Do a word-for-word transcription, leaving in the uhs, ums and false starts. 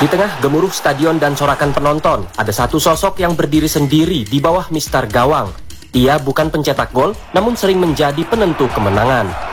Di tengah gemuruh stadion dan sorakan penonton, ada satu sosok yang berdiri sendiri di bawah Mister Gawang. Ia bukan pencetak gol, namun sering menjadi penentu kemenangan.